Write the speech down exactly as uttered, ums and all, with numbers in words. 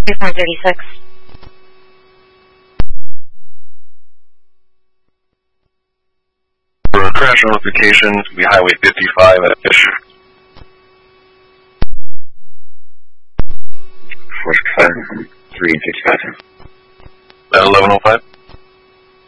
four thirty-six. For crash notification, to be Highway fifty-five at Fisher. four six five, three fifty-five. At eleven oh five?